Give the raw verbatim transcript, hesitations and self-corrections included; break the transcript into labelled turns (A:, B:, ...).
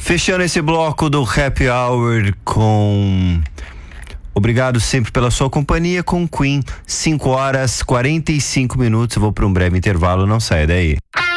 A: Fechando esse bloco do Happy Hour com obrigado sempre pela sua companhia com Queen, cinco horas quarenta e cinco minutos. Eu vou para um breve intervalo, não saia daí.